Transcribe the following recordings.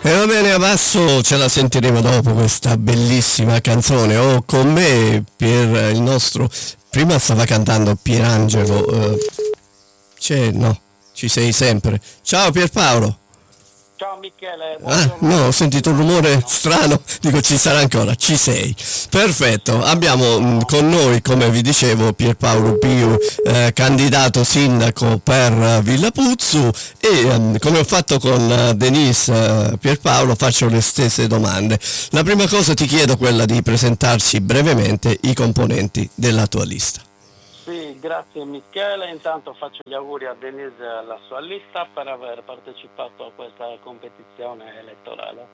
E va bene, adesso ce la sentiremo dopo questa bellissima canzone. Ho con me il nostro... Prima stava cantando Pierangelo. C'è? No, ci sei sempre. Ciao Pierpaolo. Ciao Michele, Ah, buongiorno a no, ho tutti, sentito un rumore buongiorno. strano, dico ci sarà ancora, ci sei. Perfetto, abbiamo con noi, come vi dicevo, Pierpaolo Piu, candidato sindaco per Villa Puzzu e come ho fatto con Denise, Pierpaolo, faccio le stesse domande. La prima cosa ti chiedo quella di presentarci brevemente i componenti della tua lista. Sì, grazie Michele, intanto faccio gli auguri a Denise e alla sua lista per aver partecipato a questa competizione elettorale.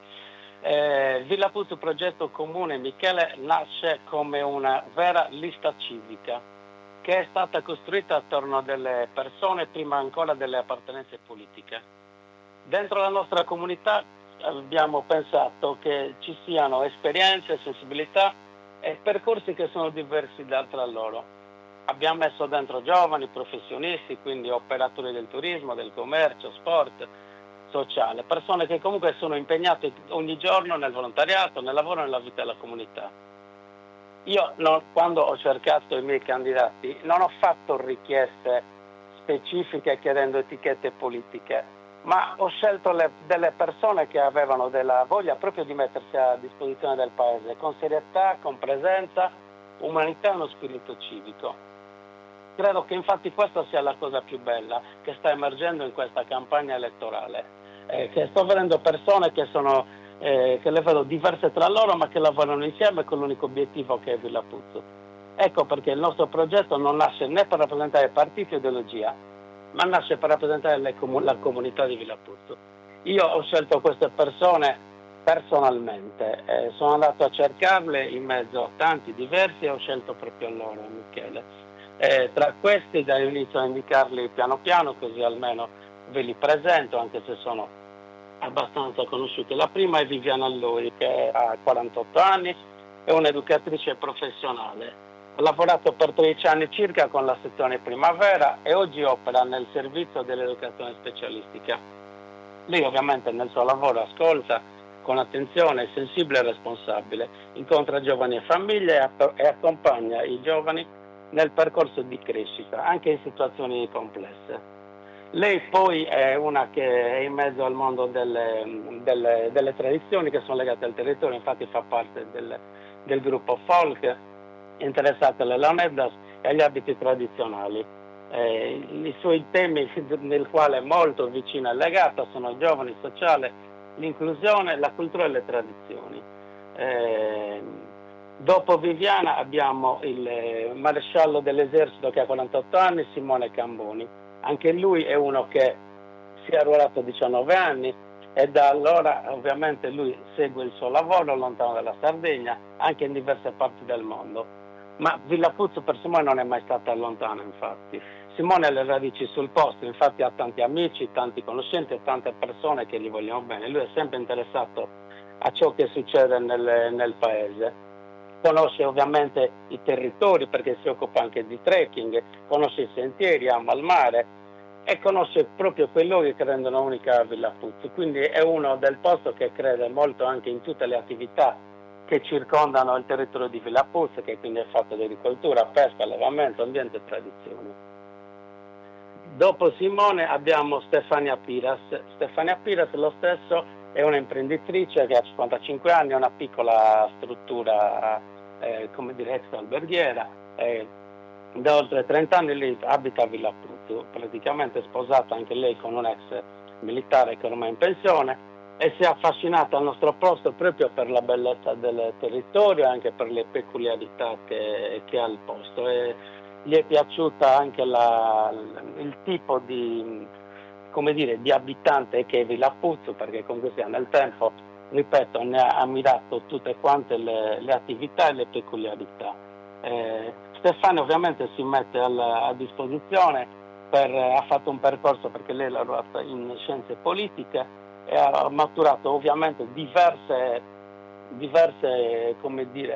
Villa Puzzu Progetto Comune Michele nasce come una vera lista civica che è stata costruita attorno a delle persone prima ancora delle appartenenze politiche. Dentro la nostra comunità abbiamo pensato che ci siano esperienze, sensibilità e percorsi che sono diversi tra loro. Abbiamo messo dentro giovani, professionisti, quindi operatori del turismo, del commercio, sport, sociale, persone che comunque sono impegnate ogni giorno nel volontariato, nel lavoro e nella vita della comunità. Io quando ho cercato i miei candidati non ho fatto richieste specifiche chiedendo etichette politiche, ma ho scelto delle persone che avevano della voglia proprio di mettersi a disposizione del paese, con serietà, con presenza, umanità e uno spirito civico. Credo che infatti questa sia la cosa più bella che sta emergendo in questa campagna elettorale, che sto vedendo persone che le vedo diverse tra loro ma che lavorano insieme con l'unico obiettivo che è Villa Puzzu. Ecco perché il nostro progetto non nasce né per rappresentare partiti o ideologia, ma nasce per rappresentare la comunità di Villa Puzzu. Io ho scelto queste persone personalmente, sono andato a cercarle in mezzo a tanti diversi e ho scelto proprio loro, Michele. Tra questi inizio a indicarli piano piano, così almeno ve li presento, anche se sono abbastanza conosciuti. La prima è Viviana Allori, che ha 48 anni, è un'educatrice professionale. Ha lavorato per 13 anni circa con la sezione Primavera e oggi opera nel servizio dell'educazione specialistica. Lei ovviamente nel suo lavoro ascolta con attenzione, è sensibile e responsabile, incontra giovani e famiglie e accompagna i giovani nel percorso di crescita, anche in situazioni complesse. Lei poi è una che è in mezzo al mondo delle tradizioni che sono legate al territorio, infatti fa parte del gruppo folk, è interessata alle launeddas e agli abiti tradizionali. I suoi temi nel quale è molto vicina e legata sono i giovani, il sociale, l'inclusione, la cultura e le tradizioni. Dopo Viviana abbiamo il maresciallo dell'esercito che ha 48 anni, Simone Camboni. Anche lui è uno che si è arruolato a 19 anni e da allora ovviamente lui segue il suo lavoro lontano dalla Sardegna, anche in diverse parti del mondo. Ma Villa Puzzu per Simone non è mai stata lontana, infatti. Simone ha le radici sul posto, infatti ha tanti amici, tanti conoscenti e tante persone che gli vogliono bene. Lui è sempre interessato a ciò che succede nel paese. Conosce ovviamente i territori perché si occupa anche di trekking, conosce i sentieri, ama il mare e conosce proprio quei luoghi che rendono unica Villa Puzzu. Quindi è uno del posto che crede molto anche in tutte le attività che circondano il territorio di Villa Puzzu, che quindi è fatto di agricoltura, pesca, allevamento, ambiente e tradizioni. Dopo Simone abbiamo Stefania Piras. Stefania Piras lo stesso è una imprenditrice che ha 55 anni, ha una piccola struttura ex alberghiera, da oltre 30 anni lei abita a Villa Puzzu, praticamente sposata anche lei con un ex militare che ormai è in pensione e si è affascinata al nostro posto proprio per la bellezza del territorio e anche per le peculiarità che ha il posto. E gli è piaciuta anche il tipo di abitante che è Villa Puzzu, perché comunque sia nel tempo, ripeto, ne ha ammirato tutte quante le attività e le peculiarità. Stefano ovviamente si mette a disposizione, ha fatto un percorso perché lei ha lavorato in scienze politiche e ha maturato ovviamente diverse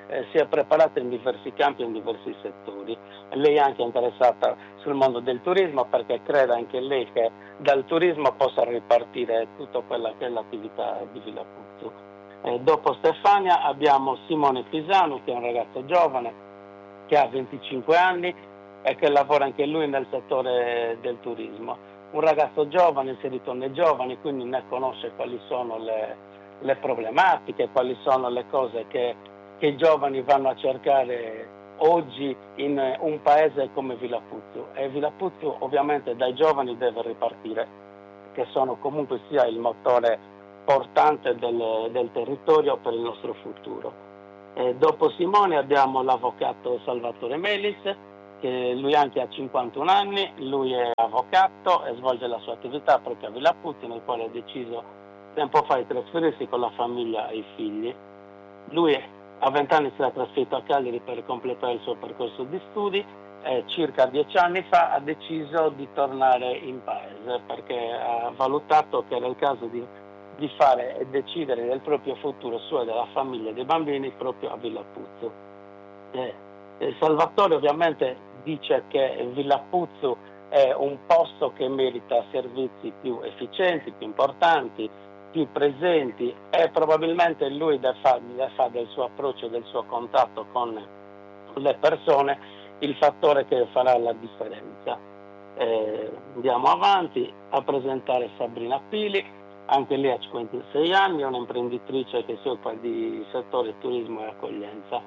si è preparata in diversi campi, in diversi settori. Lei è anche interessata sul mondo del turismo perché crede anche lei che dal turismo possa ripartire tutta quella che è l'attività di Villa Puzzu. Dopo Stefania abbiamo Simone Pisano, che è un ragazzo giovane che ha 25 anni e che lavora anche lui nel settore del turismo. Un ragazzo giovane, inserito nei giovani, quindi ne conosce quali sono le problematiche, quali sono le cose che i giovani vanno a cercare oggi in un paese come Villa Puzzu. E Villa Puzzu ovviamente dai giovani deve ripartire, che sono comunque sia il motore portante del territorio per il nostro futuro. Dopo Simone abbiamo l'avvocato Salvatore Melis, che lui anche ha 51 anni, lui è avvocato e svolge la sua attività proprio a Villa Puzzu, nel quale ha deciso tempo fa di trasferirsi con la famiglia e i figli. Lui a 20 anni si è trasferito a Cagliari per completare il suo percorso di studi e circa 10 anni fa ha deciso di tornare in paese perché ha valutato che era il caso di fare e decidere del proprio futuro suo e della famiglia e dei bambini proprio a Villa Puzzu. Salvatore ovviamente dice che Villa Puzzu è un posto che merita servizi più efficienti, più importanti, più presenti e probabilmente lui fa del suo approccio, del suo contatto con le persone il fattore che farà la differenza. Andiamo avanti a presentare Sabrina Pili, anche lei ha 56 anni, è un'imprenditrice che si occupa di settore turismo e accoglienza.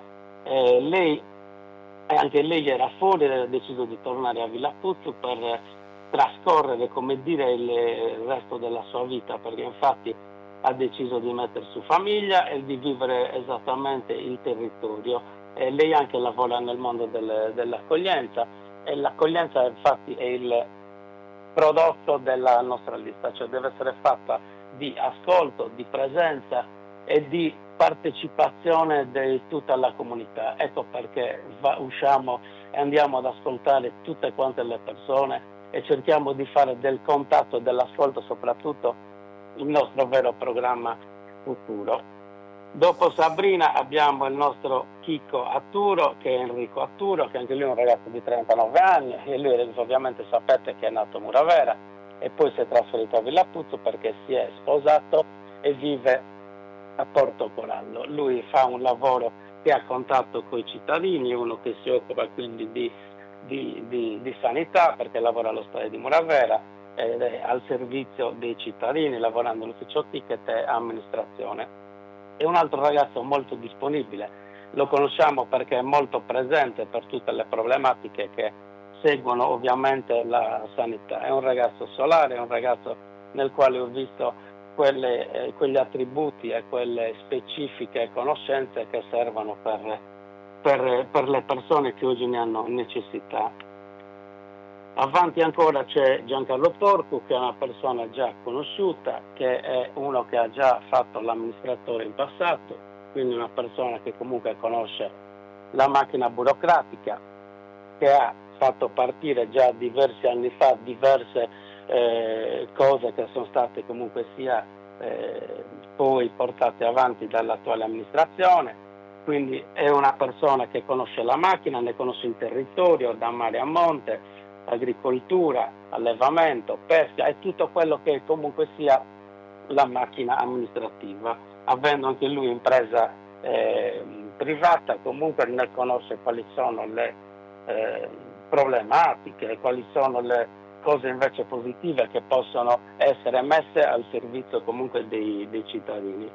Anche lei era fuori e ha deciso di tornare a Villa Puzzu per trascorrere, come dire, il resto della sua vita, perché infatti ha deciso di mettere su famiglia e di vivere esattamente il territorio. Lei anche lavora nel mondo dell'accoglienza e l'accoglienza infatti è il prodotto della nostra lista, cioè deve essere fatta di ascolto, di presenza e di partecipazione di tutta la comunità. Ecco perché usciamo e andiamo ad ascoltare tutte quante le persone e cerchiamo di fare del contatto e dell'ascolto soprattutto il nostro vero programma futuro. Dopo Sabrina abbiamo il nostro Chico Atturo, che è Enrico Atturo, che anche lui è un ragazzo di 39 anni e lui ovviamente sapete che è nato a Muravera e poi si è trasferito a Villa Puzzu perché si è sposato e vive a Porto Corallo. Lui fa un lavoro che ha contatto con i cittadini, uno che si occupa quindi di sanità perché lavora all'ospedale di Muravera ed è al servizio dei cittadini lavorando all'ufficio ticket e amministrazione. È un altro ragazzo molto disponibile, lo conosciamo perché è molto presente per tutte le problematiche che seguono ovviamente la sanità. È un ragazzo solare, è un ragazzo nel quale ho visto quegli attributi e quelle specifiche conoscenze che servono per le persone che oggi ne hanno necessità. Avanti ancora c'è Giancarlo Porcu, che è una persona già conosciuta, che è uno che ha già fatto l'amministratore in passato, quindi una persona che comunque conosce la macchina burocratica, che ha fatto partire già diversi anni fa diverse cose che sono state comunque sia poi portate avanti dall'attuale amministrazione, quindi è una persona che conosce la macchina, ne conosce il territorio da mare a monte, agricoltura, allevamento, pesca e tutto quello che comunque sia la macchina amministrativa. Avendo anche lui impresa privata, comunque ne conosce quali sono le problematiche, quali sono le cose invece positive che possono essere messe al servizio comunque dei cittadini.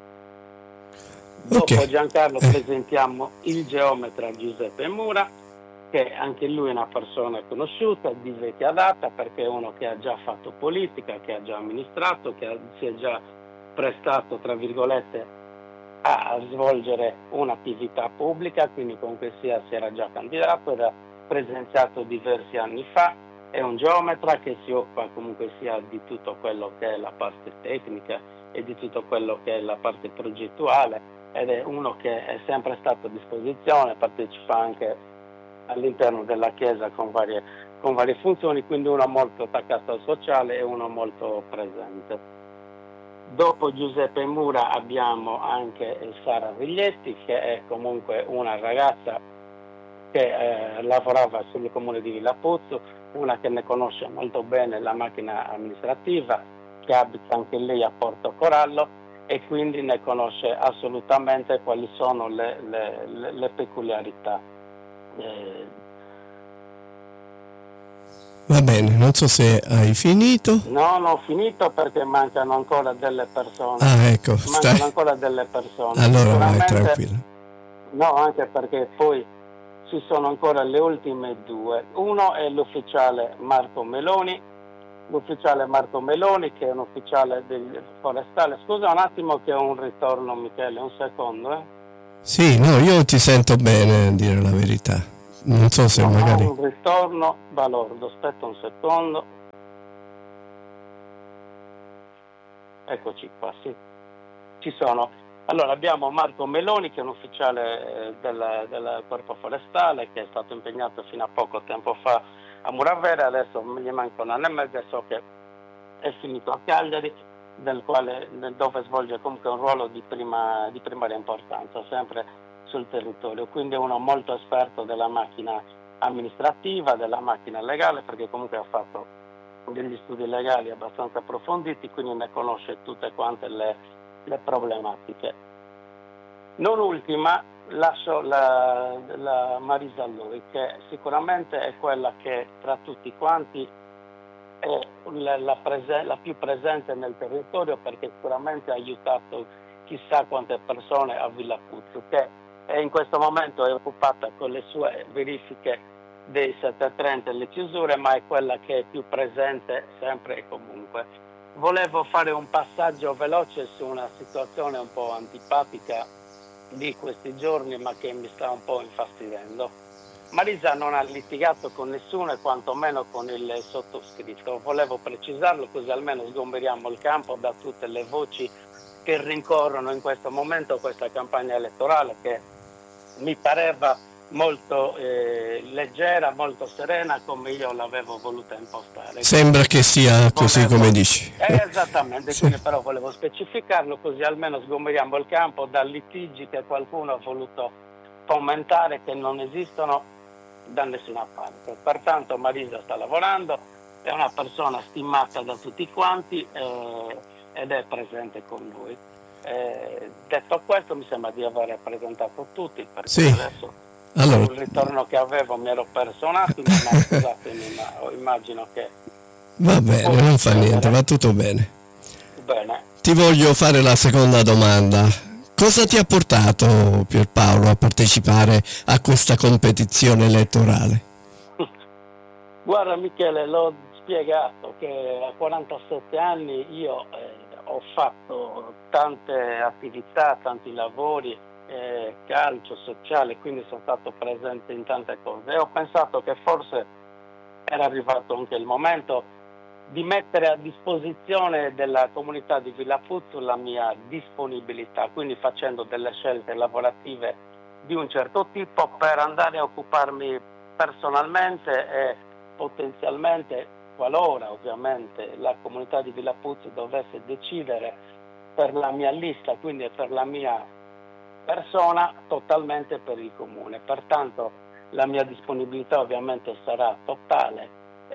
Dopo Giancarlo presentiamo il geometra Giuseppe Mura, che anche lui è una persona conosciuta, di vecchia data, perché è uno che ha già fatto politica, che ha già amministrato, che si è già prestato, tra virgolette, a svolgere un'attività pubblica, quindi comunque si era già candidato, era presenziato diversi anni fa. È un geometra che si occupa comunque sia di tutto quello che è la parte tecnica e di tutto quello che è la parte progettuale ed è uno che è sempre stato a disposizione, partecipa anche all'interno della Chiesa con varie funzioni, quindi uno molto attaccato al sociale e uno molto presente. Dopo Giuseppe Mura abbiamo anche Sara Viglietti, che è comunque una ragazza che lavorava sul comune di Villapuzzo, una che ne conosce molto bene la macchina amministrativa, che abita anche lei a Porto Corallo e quindi ne conosce assolutamente quali sono le peculiarità. Va bene, non so se hai finito. No, non ho finito perché mancano ancora delle persone. Ah, ecco, Mancano ancora delle persone. Allora vai tranquillo. No, anche perché poi ci sono ancora le ultime due. Uno è l'ufficiale Marco Meloni, che è un ufficiale del forestale. Scusa un attimo che ho un ritorno, Michele, un secondo. Sì, no, io ti sento bene, a dire la verità. Non so se magari... un ritorno balordo, aspetta un secondo. Eccoci qua, sì. Ci sono. Allora abbiamo Marco Meloni, che è un ufficiale del Corpo Forestale, che è stato impegnato fino a poco tempo fa a Muravera, adesso gli manca un anno e mezzo e so che è finito a Cagliari, dove svolge comunque un ruolo di primaria importanza, sempre sul territorio, quindi è uno molto esperto della macchina amministrativa, della macchina legale, perché comunque ha fatto degli studi legali abbastanza approfonditi, quindi ne conosce tutte quante le problematiche. Non ultima lascio la Marisa Lui, che sicuramente è quella che tra tutti quanti è la più presente nel territorio, perché sicuramente ha aiutato chissà quante persone a Villapuzzo, che in questo momento è occupata con le sue verifiche dei 730 e le chiusure, ma è quella che è più presente sempre e comunque. Volevo fare un passaggio veloce su una situazione un po' antipatica di questi giorni, ma che mi sta un po' infastidendo. Marisa non ha litigato con nessuno e quantomeno con il sottoscritto. Volevo precisarlo, così almeno sgomberiamo il campo da tutte le voci che rincorrono in questo momento questa campagna elettorale, che mi pareva molto leggera, molto serena, come io l'avevo voluta impostare. Sembra che sia così come dici. Esattamente, sì. Quindi però volevo specificarlo, così almeno sgomberiamo il campo da litigi che qualcuno ha voluto fomentare, che non esistono da nessuna parte. Pertanto Marisa sta lavorando, è una persona stimata da tutti quanti ed è presente con lui. Detto questo, mi sembra di aver presentato tutti, perché sì. Adesso il ritorno che avevo mi ero perso un attimo, ma scusatemi, ma immagino che... Va bene, non fa niente, va tutto bene. Bene. Ti voglio fare la seconda domanda. Cosa ti ha portato, Pierpaolo, a partecipare a questa competizione elettorale? Guarda Michele, l'ho spiegato che a 47 anni io ho fatto tante attività, tanti lavori, calcio, sociale, quindi sono stato presente in tante cose e ho pensato che forse era arrivato anche il momento di mettere a disposizione della comunità di Villapuzzo la mia disponibilità, quindi facendo delle scelte lavorative di un certo tipo per andare a occuparmi personalmente e potenzialmente, qualora ovviamente la comunità di Villapuzzo dovesse decidere per la mia lista, quindi per la mia persona, totalmente per il comune. Pertanto la mia disponibilità ovviamente sarà totale,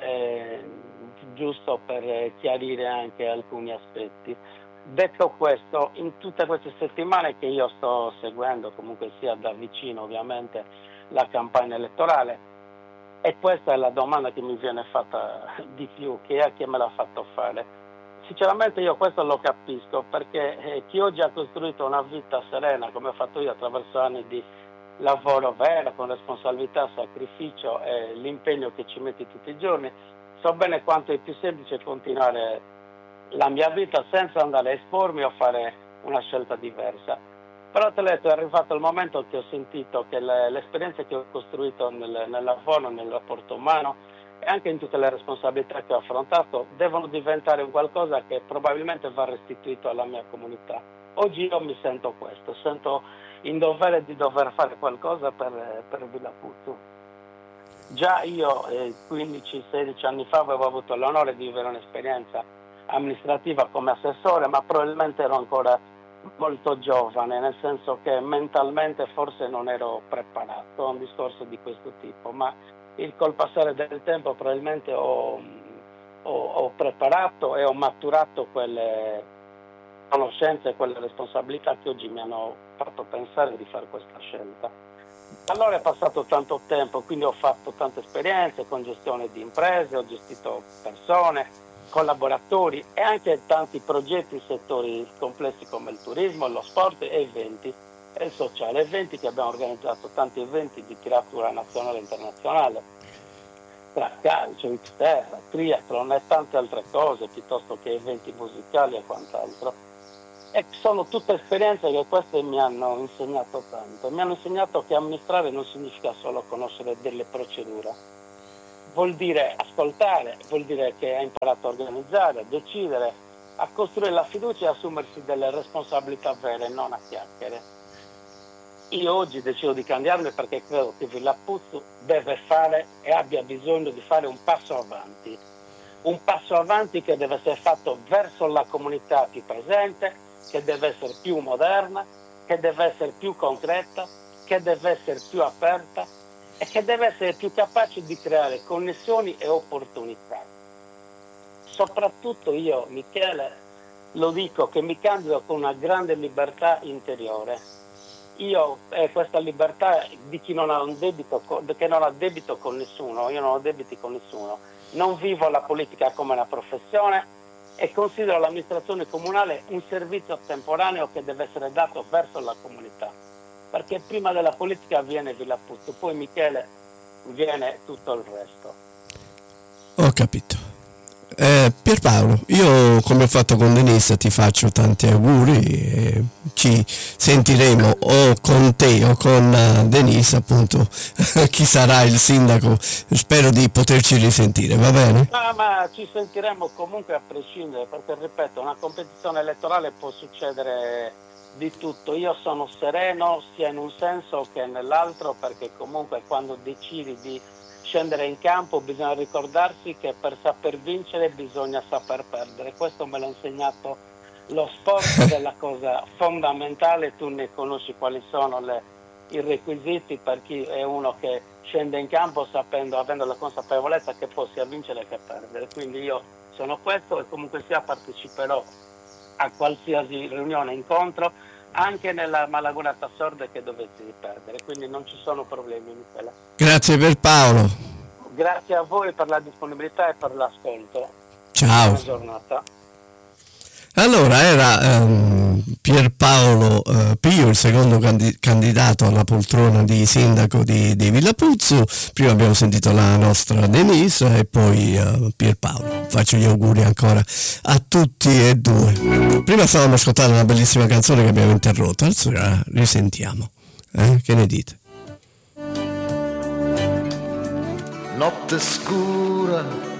giusto per chiarire anche alcuni aspetti. Detto questo, in tutte queste settimane che io sto seguendo comunque sia da vicino ovviamente la campagna elettorale, e questa è la domanda che mi viene fatta di più, che è chi me l'ha fatto fare. Sinceramente io questo lo capisco, perché chi oggi ha costruito una vita serena come ho fatto io attraverso anni di lavoro vero, con responsabilità, sacrificio e l'impegno che ci metti tutti i giorni, so bene quanto è più semplice continuare la mia vita senza andare a espormi o fare una scelta diversa. Però te l'ho detto, è arrivato il momento che ho sentito che l'esperienza che ho costruito nel lavoro, nel rapporto umano e anche in tutte le responsabilità che ho affrontato devono diventare un qualcosa che probabilmente va restituito alla mia comunità. Oggi io mi sento questo, sento in dovere di dover fare qualcosa per Villapuzzo. Già io 15-16 anni fa avevo avuto l'onore di vivere un'esperienza amministrativa come assessore, ma probabilmente ero ancora molto giovane, nel senso che mentalmente forse non ero preparato a un discorso di questo tipo, ma col passare del tempo probabilmente ho preparato e ho maturato quelle conoscenze e quelle responsabilità che oggi mi hanno fatto pensare di fare questa scelta. Allora è passato tanto tempo, quindi ho fatto tante esperienze con gestione di imprese, ho gestito persone, collaboratori e anche tanti progetti in settori complessi come il turismo, lo sport e eventi e il sociale. Eventi che abbiamo organizzato, tanti eventi di tiratura nazionale e internazionale, tra calcio, Xterra, triathlon e tante altre cose, piuttosto che eventi musicali e quant'altro. E sono tutte esperienze che queste mi hanno insegnato tanto. Mi hanno insegnato che amministrare non significa solo conoscere delle procedure. Vuol dire ascoltare, vuol dire che ha imparato a organizzare, a decidere, a costruire la fiducia e assumersi delle responsabilità vere, non a chiacchiere. Io oggi decido di candidarmi perché credo che Villa Puzzu deve fare e abbia bisogno di fare un passo avanti che deve essere fatto verso la comunità più presente, che deve essere più moderna, che deve essere più concreta, che deve essere più aperta e che deve essere più capace di creare connessioni e opportunità. Soprattutto io, Michele, lo dico che mi candido con una grande libertà interiore. Io questa libertà di chi non ha un debito, che non ha debito con nessuno, io non ho debiti con nessuno, non vivo la politica come una professione e considero l'amministrazione comunale un servizio temporaneo che deve essere dato verso la comunità. Perché prima della politica viene Villa Puzzu, poi Michele viene tutto il resto. Ho capito. Pierpaolo, io come ho fatto con Denise ti faccio tanti auguri e ci sentiremo o con te o con Denise, appunto, chi sarà il sindaco, spero di poterci risentire, va bene? No, ma ci sentiremo comunque a prescindere, perché ripeto, una competizione elettorale può succedere di tutto. Io sono sereno sia in un senso che nell'altro, perché comunque quando decidi di scendere in campo bisogna ricordarsi che per saper vincere bisogna saper perdere. Questo me l'ha insegnato lo sport, è la cosa fondamentale. Tu ne conosci quali sono i requisiti per chi è uno che scende in campo avendo la consapevolezza che può sia vincere che perdere. Quindi io sono questo e comunque sia parteciperò a qualsiasi riunione, incontro, anche nella malaugurata sorte che dovessi perdere, quindi non ci sono problemi, Michele. Grazie Pierpaolo. Grazie a voi per la disponibilità e per l'ascolto. Ciao. Buona giornata. Allora era Pierpaolo Pio, il secondo candidato alla poltrona di sindaco di Villa Puzzu. Prima abbiamo sentito la nostra Denise e poi Pierpaolo. Faccio gli auguri ancora a tutti e due. Prima stavamo ascoltando una bellissima canzone che abbiamo interrotto, adesso la risentiamo. Che ne dite? Notte scura